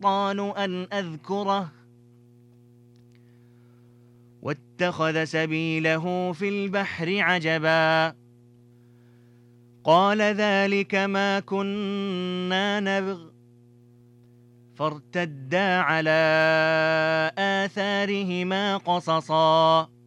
الشيطان أن أذكره واتخذ سبيله في البحر عجبا قال ذلك ما كنا نبغ فارتدا على آثارهما قصصا